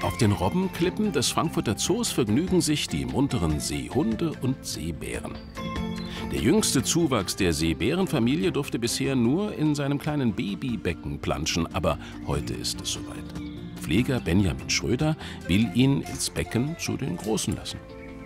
Auf den Robbenklippen des Frankfurter Zoos vergnügen sich die munteren Seehunde und Seebären. Der jüngste Zuwachs der Seebärenfamilie durfte bisher nur in seinem kleinen Babybecken planschen, aber heute ist es soweit. Pfleger Benjamin Schröder will ihn ins Becken zu den Großen lassen.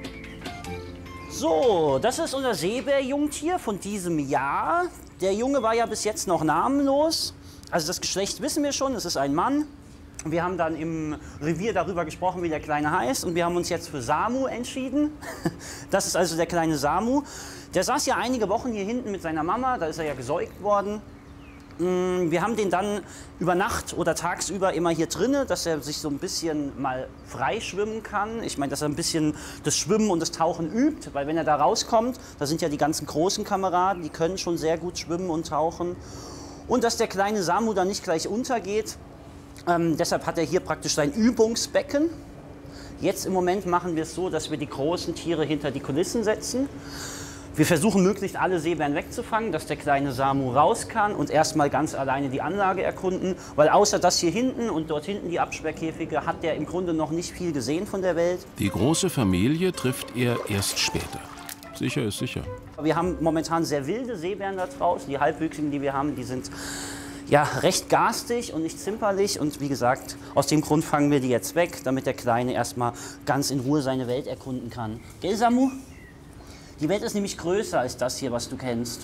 So, das ist unser Seebärjungtier von diesem Jahr. Der Junge war ja bis jetzt noch namenlos. Also das Geschlecht wissen wir schon, es ist ein Mann. Wir haben dann im Revier darüber gesprochen, wie der Kleine heißt. Und wir haben uns jetzt für Samu entschieden. Das ist also der kleine Samu. Der saß ja einige Wochen hier hinten mit seiner Mama, da ist er ja gesäugt worden. Wir haben den dann über Nacht oder tagsüber immer hier drinne, dass er sich so ein bisschen mal frei schwimmen kann. Ich meine, dass er ein bisschen das Schwimmen und das Tauchen übt, weil wenn er da rauskommt, da sind ja die ganzen großen Kameraden, die können schon sehr gut schwimmen und tauchen. Und dass der kleine Samu dann nicht gleich untergeht. Deshalb hat er hier praktisch sein Übungsbecken. Jetzt im Moment machen wir es so, dass wir die großen Tiere hinter die Kulissen setzen. Wir versuchen möglichst alle Seebären wegzufangen, dass der kleine Samu raus kann und erstmal ganz alleine die Anlage erkunden. Weil außer das hier hinten und dort hinten die Absperrkäfige hat der im Grunde noch nicht viel gesehen von der Welt. Die große Familie trifft er erst später. Sicher ist sicher. Wir haben momentan sehr wilde Seebären da draußen. Die Halbwüchsigen, die wir haben, die sind ja recht garstig und nicht zimperlich. Und wie gesagt, aus dem Grund fangen wir die jetzt weg, damit der Kleine erstmal ganz in Ruhe seine Welt erkunden kann. Gell, Samu? Die Welt ist nämlich größer als das hier, was du kennst.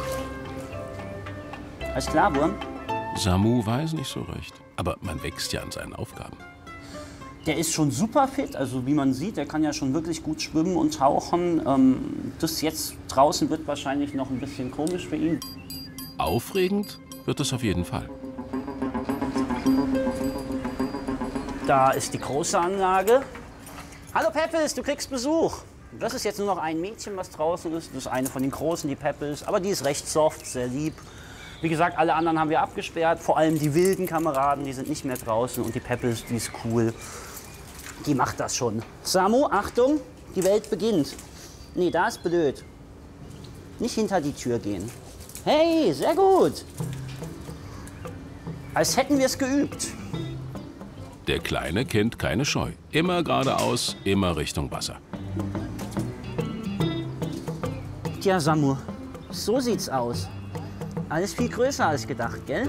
Alles klar, Wurm? Samu weiß nicht so recht, aber man wächst ja an seinen Aufgaben. Der ist schon super fit, also wie man sieht, der kann ja schon wirklich gut schwimmen und tauchen. Das jetzt draußen wird wahrscheinlich noch ein bisschen komisch für ihn. Aufregend wird es auf jeden Fall. Da ist die große Anlage. Hallo Peppels, du kriegst Besuch. Das ist jetzt nur noch ein Mädchen, was draußen ist. Das ist eine von den Großen, die Peppels. Aber die ist recht soft, sehr lieb. Wie gesagt, alle anderen haben wir abgesperrt. Vor allem die wilden Kameraden, die sind nicht mehr draußen. Und die Peppels, die ist cool. Die macht das schon. Samu, Achtung, die Welt beginnt. Nee, da ist blöd. Nicht hinter die Tür gehen. Hey, sehr gut. Als hätten wir es geübt. Der Kleine kennt keine Scheu. Immer geradeaus, immer Richtung Wasser. Tja, Samu, so sieht's aus. Alles viel größer als gedacht, gell?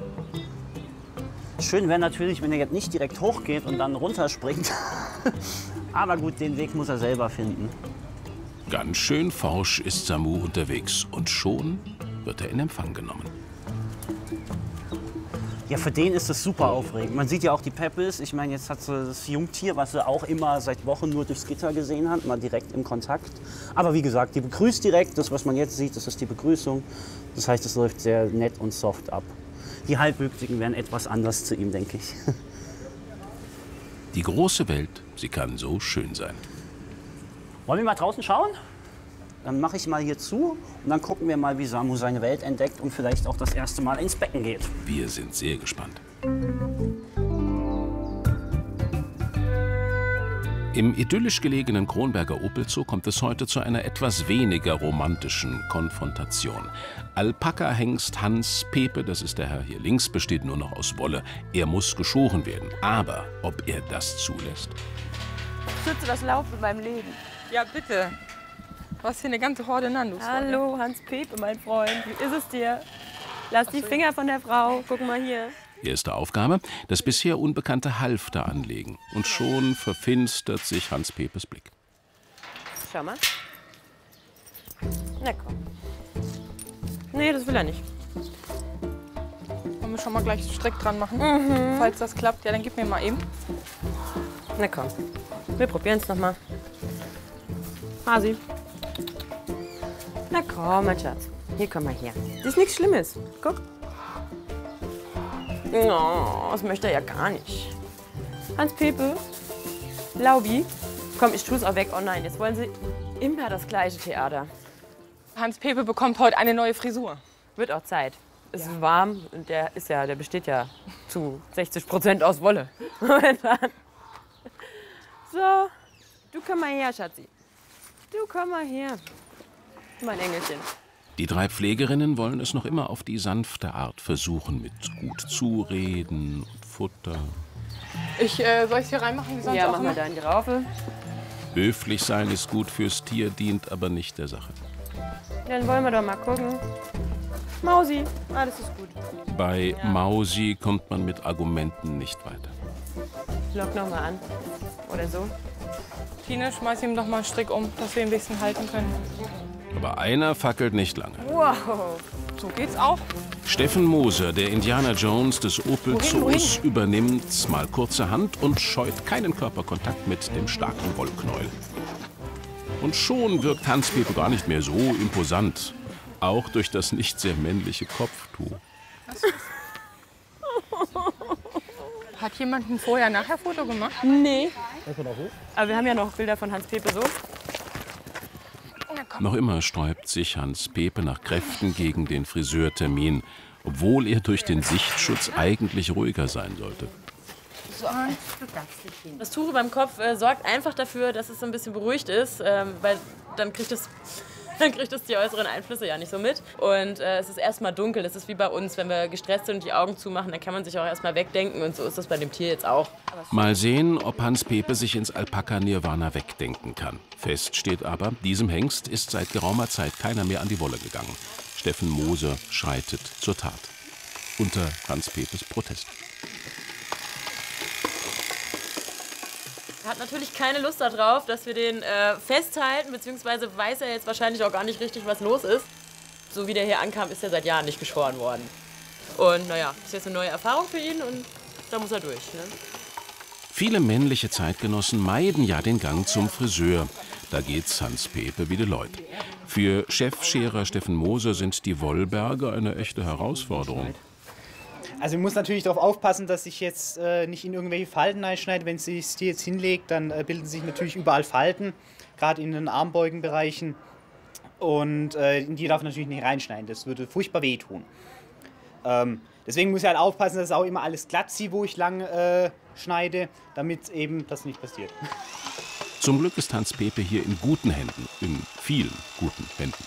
Schön wäre natürlich, wenn er jetzt nicht direkt hochgeht und dann runterspringt. Aber gut, den Weg muss er selber finden. Ganz schön forsch ist Samu unterwegs und schon wird er in Empfang genommen. Ja, für den ist es super aufregend. Man sieht ja auch die Peppels. Ich meine, jetzt hat sie das Jungtier, was sie auch immer seit Wochen nur durchs Gitter gesehen hat, mal direkt im Kontakt. Aber wie gesagt, die begrüßt direkt. Das, was man jetzt sieht, das ist die Begrüßung. Das heißt, es läuft sehr nett und soft ab. Die Halbwüchsigen werden etwas anders zu ihm, denke ich. Die große Welt, sie kann so schön sein. Wollen wir mal draußen schauen? Dann mache ich mal hier zu und dann gucken wir mal, wie Samu seine Welt entdeckt und vielleicht auch das erste Mal ins Becken geht. Wir sind sehr gespannt. Im idyllisch gelegenen Kronberger Opelzoo kommt es heute zu einer etwas weniger romantischen Konfrontation. Alpaka-Hengst Hans Pepe, das ist der Herr hier links, besteht nur noch aus Wolle. Er muss geschoren werden. Aber ob er das zulässt? Schütze das Laub in meinem Leben. Ja, bitte. Du hast hier eine ganze Horde Nandus. Hallo, Hans Pepe, mein Freund. Wie ist es dir? Lass die Finger von der Frau. Guck mal hier. Erste Aufgabe, das bisher unbekannte Halfter anlegen. Und schon verfinstert sich Hans Pepes Blick. Schau mal. Na komm. Nee, das will er nicht. Wollen wir schon mal gleich Strick dran machen? Falls das klappt, ja, dann gib mir mal eben. Na komm. Wir probieren es nochmal. Hasi. Na komm, mein Schatz. Hier, komm mal her. Das ist nichts Schlimmes. Guck. Oh, das möchte er ja gar nicht. Hans Pepe. Laubi. Komm, ich tue es auch weg. Oh nein, jetzt wollen sie immer das gleiche Theater. Hans Pepe bekommt heute eine neue Frisur. Wird auch Zeit. Es ist warm und der besteht ja zu 60% aus Wolle. So, du komm mal her, Schatzi. Du komm mal her, mein Engelchen. Die drei Pflegerinnen wollen es noch immer auf die sanfte Art versuchen, mit gut zureden und Futter. Soll ich hier reinmachen? Wie sonst Ja, auch mach immer? mal da in die Raufe. Höflich sein ist gut fürs Tier, dient aber nicht der Sache. Dann wollen wir doch mal gucken. Mausi, alles ist gut. Bei Mausi kommt man mit Argumenten nicht weiter. Ich lock noch mal an. Oder so. Tine, schmeiß ihm doch mal einen Strick um, dass wir ihn ein bisschen halten können. Aber einer fackelt nicht lange. Wow. So geht's auch. Steffen Moser, der Indiana Jones des Opel-Zoos, übernimmt mal kurzerhand und scheut keinen Körperkontakt mit dem starken Wollknäuel. Und schon wirkt Hans-Pepe gar nicht mehr so imposant. Auch durch das nicht sehr männliche Kopftuch. Hat jemand ein Vorher-Nachher-Foto gemacht? Nee. Aber wir haben ja noch Bilder von Hans-Pepe so. Noch immer sträubt sich Hans-Pepe nach Kräften gegen den Friseurtermin, obwohl er durch den Sichtschutz eigentlich ruhiger sein sollte. Das Tuch beim Kopf sorgt einfach dafür, dass es so ein bisschen beruhigt ist, weil dann kriegt es die äußeren Einflüsse ja nicht so mit. Und es ist erstmal dunkel. Das ist wie bei uns, wenn wir gestresst sind und die Augen zumachen, dann kann man sich auch erstmal wegdenken. Und so ist das bei dem Tier jetzt auch. Mal sehen, ob Hans-Pepe sich ins Alpaka-Nirvana wegdenken kann. Fest steht aber, diesem Hengst ist seit geraumer Zeit keiner mehr an die Wolle gegangen. Steffen Moser schreitet zur Tat. Unter Hans-Pepes Protest. Er hat natürlich keine Lust darauf, dass wir den festhalten, beziehungsweise weiß er jetzt wahrscheinlich auch gar nicht richtig, was los ist. So wie der hier ankam, ist er seit Jahren nicht geschoren worden. Und naja, ist jetzt eine neue Erfahrung für ihn und da muss er durch. Ne? Viele männliche Zeitgenossen meiden ja den Gang zum Friseur. Da geht's Hans-Pepe wie Deloitte. Für Chefscherer Steffen Moser sind die Wollberge eine echte Herausforderung. Also ich muss natürlich darauf aufpassen, dass ich jetzt nicht in irgendwelche Falten einschneide. Wenn sie es jetzt hinlegt, dann bilden sich natürlich überall Falten, gerade in den Armbeugenbereichen. Und in die darf ich natürlich nicht reinschneiden, das würde furchtbar wehtun. Deswegen muss ich halt aufpassen, dass es auch immer alles glatt zieht, wo ich lang schneide, damit eben das nicht passiert. Zum Glück ist Hans-Pepe hier in guten Händen, in vielen guten Händen.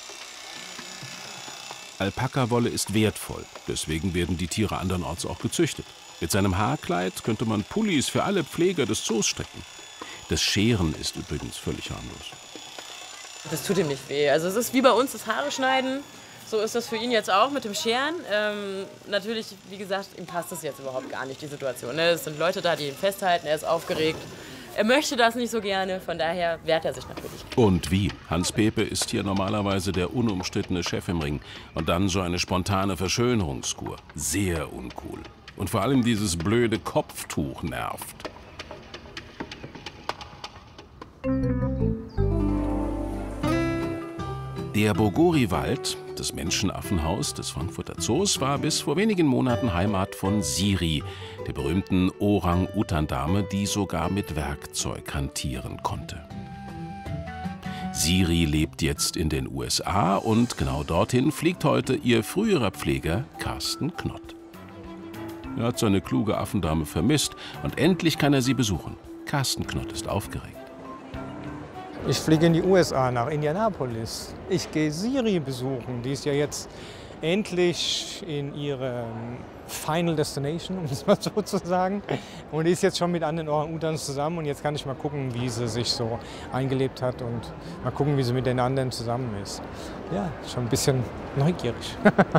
Alpakawolle ist wertvoll, deswegen werden die Tiere andernorts auch gezüchtet. Mit seinem Haarkleid könnte man Pullis für alle Pfleger des Zoos stricken. Das Scheren ist übrigens völlig harmlos. Das tut ihm nicht weh. Also es ist wie bei uns das Haare schneiden. So ist das für ihn jetzt auch mit dem Scheren. Natürlich, wie gesagt, ihm passt das jetzt überhaupt gar nicht, die Situation. Ne? Es sind Leute da, die ihn festhalten, er ist aufgeregt. Er möchte das nicht so gerne, von daher wehrt er sich natürlich. Und wie? Hans-Pepe ist hier normalerweise der unumstrittene Chef im Ring. Und dann so eine spontane Verschönerungskur. Sehr uncool. Und vor allem dieses blöde Kopftuch nervt. Der Bogori-Wald, das Menschenaffenhaus des Frankfurter Zoos, war bis vor wenigen Monaten Heimat von Siri, der berühmten Orang-Utan-Dame, die sogar mit Werkzeug hantieren konnte. Siri lebt jetzt in den USA und genau dorthin fliegt heute ihr früherer Pfleger Carsten Knott. Er hat seine kluge Affendame vermisst und endlich kann er sie besuchen. Carsten Knott ist aufgeregt. Ich fliege in die USA, nach Indianapolis. Ich gehe Siri besuchen. Die ist ja jetzt endlich in ihrer Final Destination, um es mal so zu sagen. Und die ist jetzt schon mit anderen Orang-Utans zusammen. Und jetzt kann ich mal gucken, wie sie sich so eingelebt hat und mal gucken, wie sie mit den anderen zusammen ist. Ja, schon ein bisschen neugierig.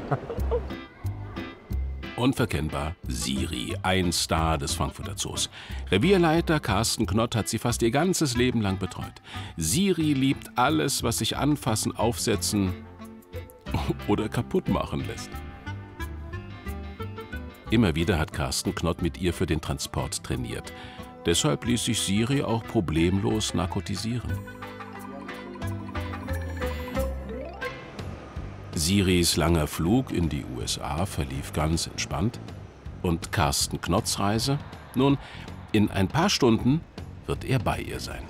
Unverkennbar Siri, ein Star des Frankfurter Zoos. Revierleiter Carsten Knott hat sie fast ihr ganzes Leben lang betreut. Siri liebt alles, was sich anfassen, aufsetzen oder kaputt machen lässt. Immer wieder hat Carsten Knott mit ihr für den Transport trainiert. Deshalb ließ sich Siri auch problemlos narkotisieren. Siris langer Flug in die USA verlief ganz entspannt. Und Carsten Knotts Reise? Nun, in ein paar Stunden wird er bei ihr sein.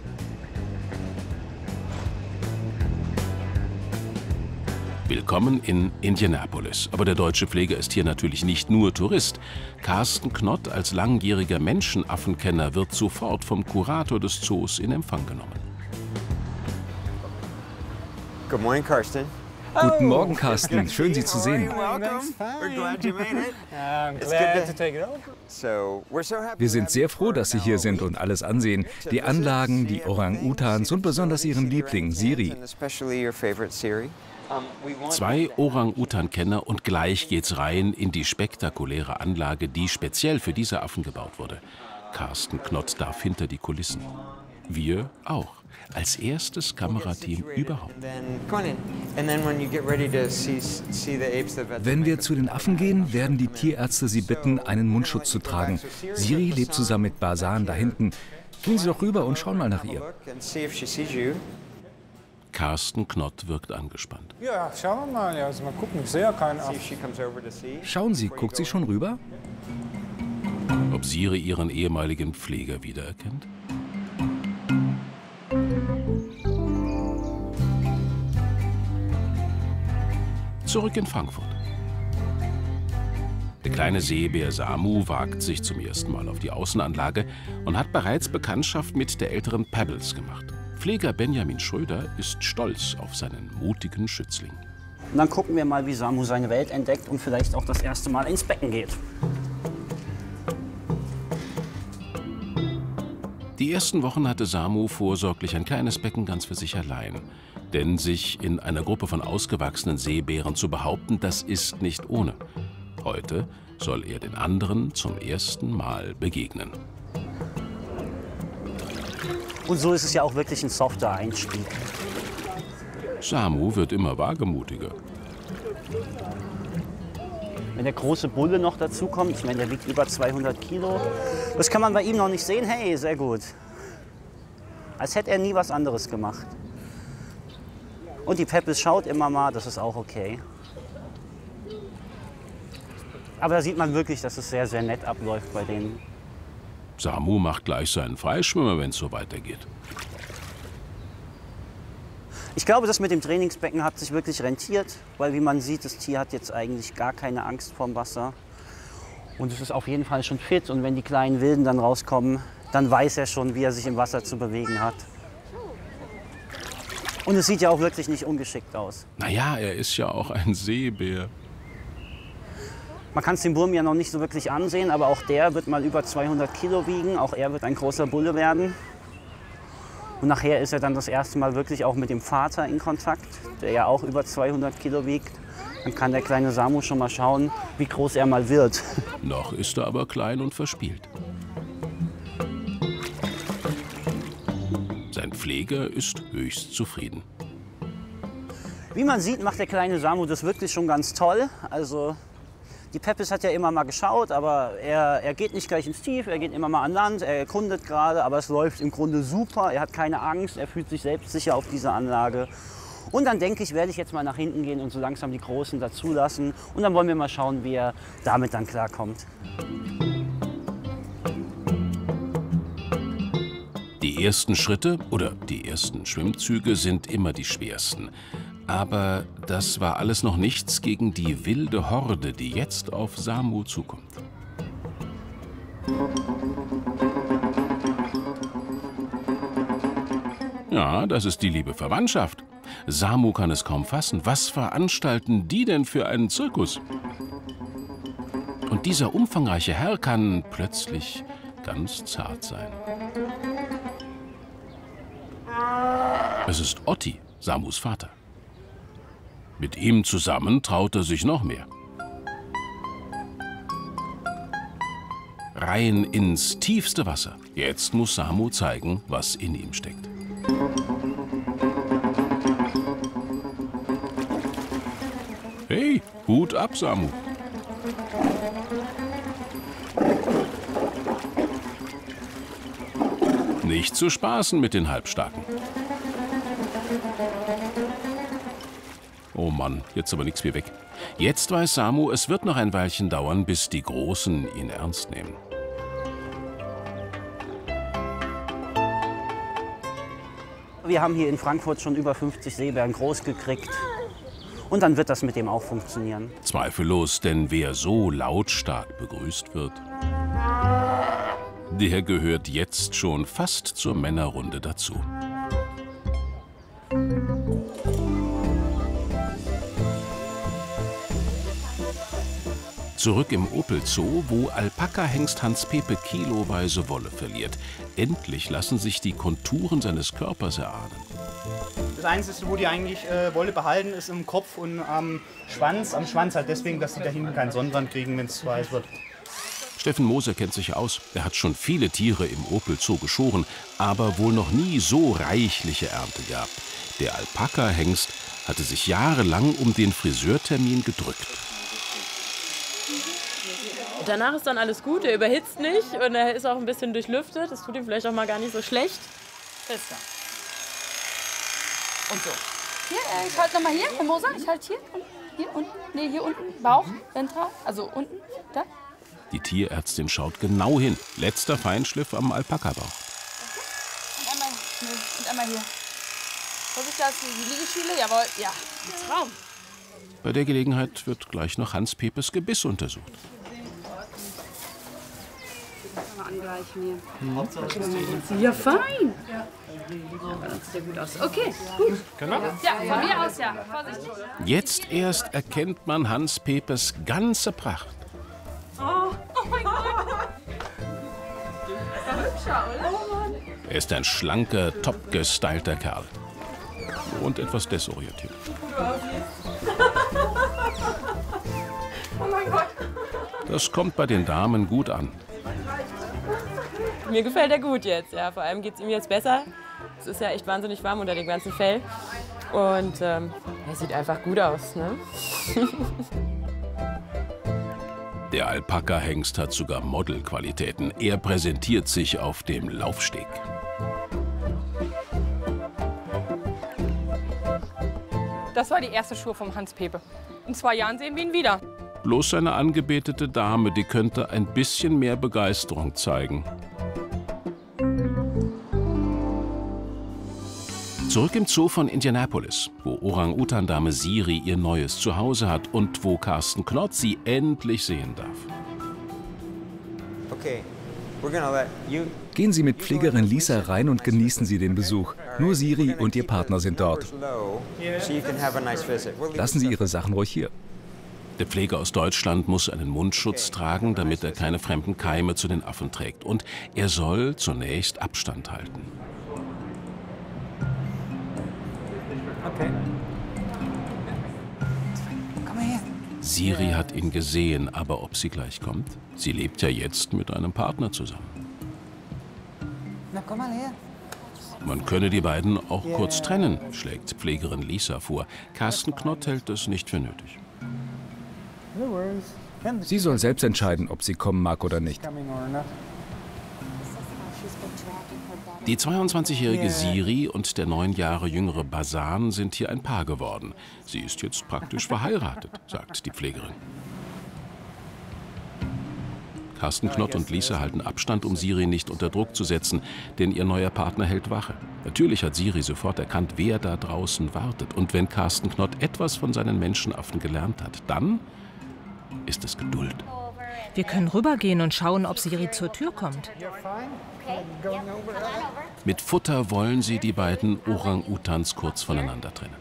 Willkommen in Indianapolis. Aber der deutsche Pfleger ist hier natürlich nicht nur Tourist. Carsten Knott als langjähriger Menschenaffenkenner wird sofort vom Kurator des Zoos in Empfang genommen. Good morning, Carsten. Guten Morgen, Carsten. Schön, Sie zu sehen. Wir sind sehr froh, dass Sie hier sind und alles ansehen. Die Anlagen, die Orang-Utans und besonders Ihren Liebling, Siri. 2 Orang-Utan-Kenner und gleich geht's rein in die spektakuläre Anlage, die speziell für diese Affen gebaut wurde. Carsten Knott darf hinter die Kulissen. Wir auch. Als erstes Kamerateam überhaupt. Wenn wir zu den Affen gehen, werden die Tierärzte Sie bitten, einen Mundschutz zu tragen. Siri lebt zusammen mit Basan da hinten. Gehen Sie doch rüber und schauen mal nach ihr. Carsten Knott wirkt angespannt. Ja, schauen wir mal. Also mal gucken, ich sehe ja keinen Affen. Schauen Sie, guckt sie schon rüber? Ob Siri ihren ehemaligen Pfleger wiedererkennt? Zurück in Frankfurt. Der kleine Seebär Samu wagt sich zum ersten Mal auf die Außenanlage und hat bereits Bekanntschaft mit der älteren Pebbles gemacht. Pfleger Benjamin Schröder ist stolz auf seinen mutigen Schützling. Und dann gucken wir mal, wie Samu seine Welt entdeckt und vielleicht auch das erste Mal ins Becken geht. Die ersten Wochen hatte Samu vorsorglich ein kleines Becken ganz für sich allein. Denn sich in einer Gruppe von ausgewachsenen Seebären zu behaupten, das ist nicht ohne. Heute soll er den anderen zum ersten Mal begegnen. Und so ist es ja auch wirklich ein softer Einstieg. Samu wird immer wagemutiger. Wenn der große Bulle noch dazu kommt, ich meine, der wiegt über 200 Kilo, das kann man bei ihm noch nicht sehen. Hey, sehr gut. Als hätte er nie was anderes gemacht. Und die Pebbles schaut immer mal, das ist auch okay. Aber da sieht man wirklich, dass es sehr, sehr nett abläuft bei denen. Samu macht gleich seinen Freischwimmer, wenn es so weitergeht. Ich glaube, das mit dem Trainingsbecken hat sich wirklich rentiert, weil wie man sieht, das Tier hat jetzt eigentlich gar keine Angst vorm Wasser. Und es ist auf jeden Fall schon fit und wenn die kleinen Wilden dann rauskommen, dann weiß er schon, wie er sich im Wasser zu bewegen hat. Und es sieht ja auch wirklich nicht ungeschickt aus. Naja, er ist ja auch ein Seebär. Man kann es dem Wurm ja noch nicht so wirklich ansehen, aber auch der wird mal über 200 Kilo wiegen. Auch er wird ein großer Bulle werden. Und nachher ist er dann das erste Mal wirklich auch mit dem Vater in Kontakt, der ja auch über 200 Kilo wiegt. Dann kann der kleine Samu schon mal schauen, wie groß er mal wird. Noch ist er aber klein und verspielt. Sein Pfleger ist höchst zufrieden. Wie man sieht, macht der kleine Samu das wirklich schon ganz toll. Also die Pebbles hat ja immer mal geschaut, aber er geht nicht gleich ins Tief, er geht immer mal an Land, er erkundet gerade, aber es läuft im Grunde super. Er hat keine Angst, er fühlt sich selbstsicher auf dieser Anlage. Und dann denke ich, werde ich jetzt mal nach hinten gehen und so langsam die Großen dazulassen. Und dann wollen wir mal schauen, wie er damit dann klarkommt. Die ersten Schritte oder die ersten Schwimmzüge sind immer die schwersten. Aber das war alles noch nichts gegen die wilde Horde, die jetzt auf Samu zukommt. Ja, das ist die liebe Verwandtschaft. Samu kann es kaum fassen. Was veranstalten die denn für einen Zirkus? Und dieser umfangreiche Herr kann plötzlich ganz zart sein. Es ist Otti, Samus Vater. Mit ihm zusammen traut er sich noch mehr. Rein ins tiefste Wasser. Jetzt muss Samu zeigen, was in ihm steckt. Hey, Hut ab, Samu. Nicht zu spaßen mit den Halbstarken. Oh Mann, jetzt aber nichts wie weg. Jetzt weiß Samu, es wird noch ein Weilchen dauern, bis die Großen ihn ernst nehmen. Wir haben hier in Frankfurt schon über 50 Seebären groß gekriegt. Und dann wird das mit dem auch funktionieren. Zweifellos, denn wer so lautstark begrüßt wird, der gehört jetzt schon fast zur Männerrunde dazu. Zurück im Opel Zoo, wo Alpaka-Hengst Hans-Pepe kiloweise Wolle verliert. Endlich lassen sich die Konturen seines Körpers erahnen. Das Einzige, wo die eigentlich Wolle behalten, ist im Kopf und am Schwanz. Am Schwanz halt deswegen, dass sie da hinten keinen Sonnenbrand kriegen, wenn es zu heiß wird. Steffen Moser kennt sich aus. Er hat schon viele Tiere im Opel Zoo geschoren, aber wohl noch nie so reichliche Ernte gehabt. Der Alpaka-Hengst hatte sich jahrelang um den Friseurtermin gedrückt. Danach ist dann alles gut, er überhitzt nicht und er ist auch ein bisschen durchlüftet. Das tut ihm vielleicht auch mal gar nicht so schlecht. Fester. Und so. Hier, ich halte nochmal hier, Herr Moser, ich halte hier unten, nee, hier unten, Bauch, ventral, also unten, da. Die Tierärztin schaut genau hin. Letzter Feinschliff am Alpaka-Bauch. Und einmal hier. Vorsicht, da ist die Liegestühle, jawohl, ja, Traum. Bei der Gelegenheit wird gleich noch Hans-Pepes Gebiss untersucht. Ja, fein. Das sieht ja gut aus. Okay, gut. Ja, von mir aus, ja. Vorsichtig. Jetzt erst erkennt man Hans-Pepes ganze Pracht. Oh mein Gott. Ist doch hübscher, oder? Oh Mann. Er ist ein schlanker, top gestylter Kerl. Und etwas desorientiert. Oh mein Gott. Das kommt bei den Damen gut an. Mir gefällt er gut jetzt, ja. Vor allem geht es ihm jetzt besser. Es ist ja echt wahnsinnig warm unter dem ganzen Fell. Und er sieht einfach gut aus, ne? Der Alpaka-Hengst hat sogar Modelqualitäten. Er präsentiert sich auf dem Laufsteg. Das war die erste Schuhe vom Hans-Pepe. In 2 Jahren sehen wir ihn wieder. Bloß seine angebetete Dame, die könnte ein bisschen mehr Begeisterung zeigen. Zurück im Zoo von Indianapolis, wo Orang-Utan-Dame Siri ihr neues Zuhause hat und wo Carsten Knott sie endlich sehen darf. Okay, we're gonna let you... Gehen Sie mit Pflegerin Lisa rein und genießen Sie den Besuch. Nur Siri und ihr Partner sind dort. Lassen Sie Ihre Sachen ruhig hier. Der Pfleger aus Deutschland muss einen Mundschutz tragen, damit er keine fremden Keime zu den Affen trägt. Und er soll zunächst Abstand halten. Okay. Komm mal her. Siri hat ihn gesehen, aber ob sie gleich kommt? Sie lebt ja jetzt mit einem Partner zusammen. Na, komm mal her. Man könne die beiden auch kurz trennen, schlägt Pflegerin Lisa vor. Carsten Knott hält es nicht für nötig. Sie soll selbst entscheiden, ob sie kommen mag oder nicht. Die 22-jährige Siri und der 9 Jahre jüngere Basan sind hier ein Paar geworden. Sie ist jetzt praktisch verheiratet, sagt die Pflegerin. Carsten Knott und Lisa halten Abstand, um Siri nicht unter Druck zu setzen, denn ihr neuer Partner hält Wache. Natürlich hat Siri sofort erkannt, wer da draußen wartet. Und wenn Carsten Knott etwas von seinen Menschenaffen gelernt hat, dann ist es Geduld. Wir können rübergehen und schauen, ob Siri zur Tür kommt. Mit Futter wollen sie die beiden Orang-Utans kurz voneinander trennen.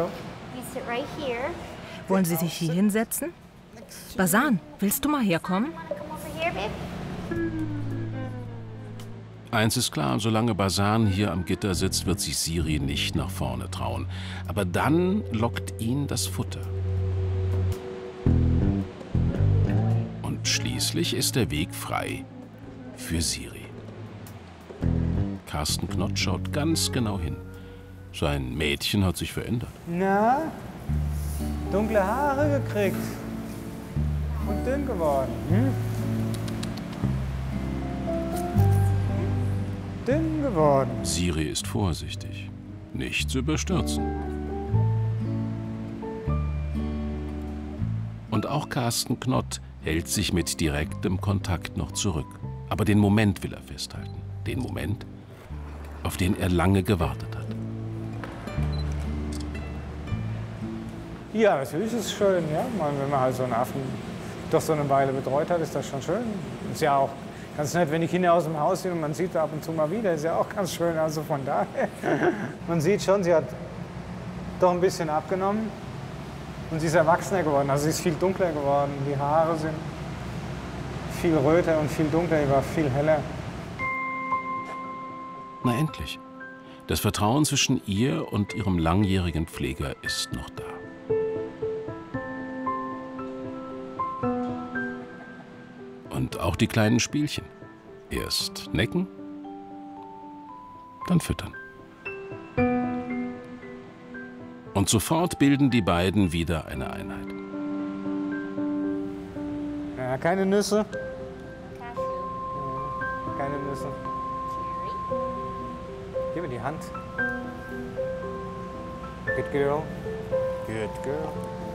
Wollen Sie sich hier hinsetzen? Basan, willst du mal herkommen? Eins ist klar, solange Basan hier am Gitter sitzt, wird sich Siri nicht nach vorne trauen. Aber dann lockt ihn das Futter. Und schließlich ist der Weg frei für Siri. Carsten Knott schaut ganz genau hin. Sein Mädchen hat sich verändert. Na, dunkle Haare gekriegt und dünn geworden. Dünn geworden. Siri ist vorsichtig, nicht zu überstürzen. Und auch Carsten Knott hält sich mit direktem Kontakt noch zurück. Aber den Moment will er festhalten. Den Moment, auf den er lange gewartet hat. Ja, natürlich ist es schön, ja. Wenn man halt so einen Affen doch so eine Weile betreut hat, ist das schon schön. Ist ja auch ganz nett, wenn die Kinder aus dem Haus sind und man sieht sie ab und zu mal wieder, ist ja auch ganz schön. Also von daher, man sieht schon, sie hat doch ein bisschen abgenommen. Und sie ist erwachsener geworden, also sie ist viel dunkler geworden. Die Haare sind viel röter und viel dunkler, die war viel heller. Na endlich. Das Vertrauen zwischen ihr und ihrem langjährigen Pfleger ist noch da. Und auch die kleinen Spielchen. Erst necken, dann füttern. Und sofort bilden die beiden wieder eine Einheit. Ja, keine Nüsse. Keine Nüsse. Gib mir die Hand. Good girl. Good girl.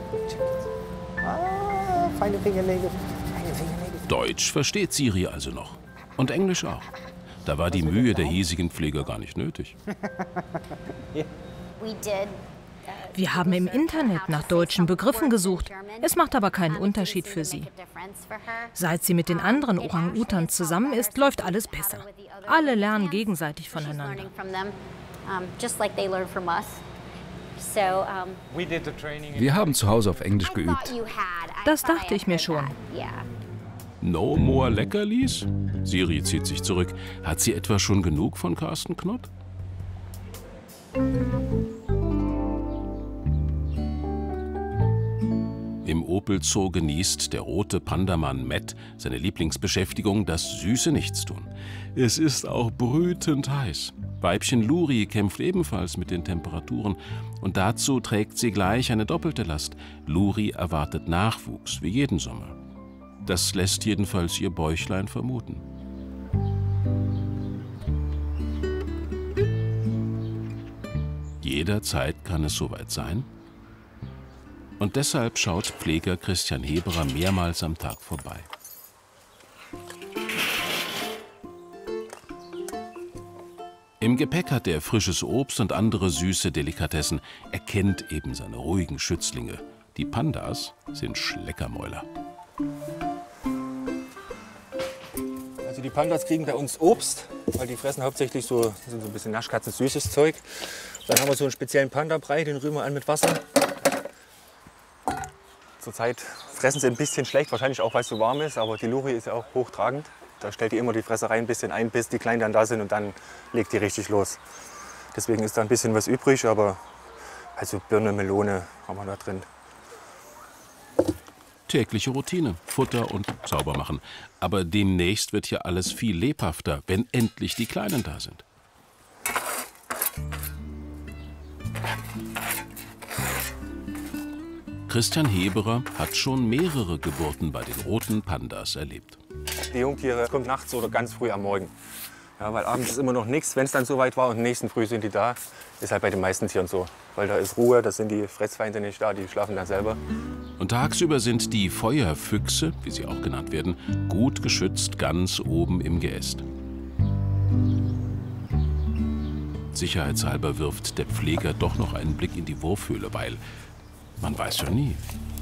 Ah, feine Fingernägel. Feine Fingernägel. Deutsch versteht Siri also noch. Und Englisch auch. Da war die Mühe der hiesigen Pfleger gar nicht nötig. Wir haben im Internet nach deutschen Begriffen gesucht. Es macht aber keinen Unterschied für sie. Seit sie mit den anderen Orang-Utans zusammen ist, läuft alles besser. Alle lernen gegenseitig voneinander. Wir haben zu Hause auf Englisch geübt. Das dachte ich mir schon. No more Leckerlis? Siri zieht sich zurück. Hat sie etwa schon genug von Carsten Knott? Im Opel Zoo genießt der rote Pandamann Matt seine Lieblingsbeschäftigung, das süße Nichtstun. Es ist auch brütend heiß. Weibchen Luri kämpft ebenfalls mit den Temperaturen und dazu trägt sie gleich eine doppelte Last. Luri erwartet Nachwuchs, wie jeden Sommer. Das lässt jedenfalls ihr Bäuchlein vermuten. Jederzeit kann es soweit sein. Und deshalb schaut Pfleger Christian Heberer mehrmals am Tag vorbei. Im Gepäck hat er frisches Obst und andere süße Delikatessen. Er kennt eben seine ruhigen Schützlinge. Die Pandas sind Schleckermäuler. Also die Pandas kriegen bei uns Obst, weil die fressen hauptsächlich so ein bisschen Naschkatzen-süßes Zeug. Dann haben wir so einen speziellen Panda-Brei, den rühren wir an mit Wasser. Zurzeit fressen sie ein bisschen schlecht, wahrscheinlich auch, weil es so warm ist, aber die Luri ist ja auch hochtragend. Da stellt die immer die Fresserei ein bisschen ein, bis die Kleinen dann da sind und dann legt die richtig los. Deswegen ist da ein bisschen was übrig, aber also Birne, Melone haben wir da drin. Tägliche Routine, Futter und sauber machen. Aber demnächst wird hier alles viel lebhafter, wenn endlich die Kleinen da sind. Christian Heberer hat schon mehrere Geburten bei den roten Pandas erlebt. Die Jungtiere kommen nachts oder ganz früh am Morgen. Ja, weil abends ist immer noch nichts. Wenn es dann soweit war und nächsten Früh sind die da, ist halt bei den meisten Tieren so. Weil da ist Ruhe, da sind die Fressfeinde nicht da, die schlafen dann selber. Und tagsüber sind die Feuerfüchse, wie sie auch genannt werden, gut geschützt ganz oben im Geäst. Sicherheitshalber wirft der Pfleger doch noch einen Blick in die Wurfhöhle, weil man weiß ja nie.